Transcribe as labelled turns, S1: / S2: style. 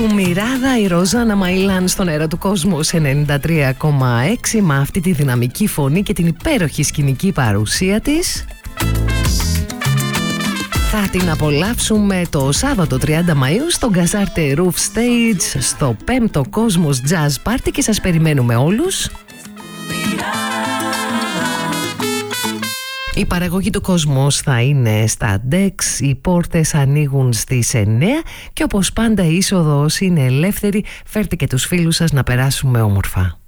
S1: του Μιράδα, η Ροζάνα Μαϊλάν στον αέρα του κόσμου σε 93,6 με αυτή τη δυναμική φωνή και την υπέροχη σκηνική παρουσία της. Θα την απολαύσουμε το Σάββατο 30 Μαΐου στο Gazarte Roof Stage στο 5ο Cosmos Jazz Party και σας περιμένουμε όλους. Η παραγωγή του Cosmos θα είναι στα Dex, οι πόρτες ανοίγουν στις 9 και όπως πάντα η είσοδος είναι ελεύθερη. Φέρτε και τους φίλους σας να περάσουμε όμορφα.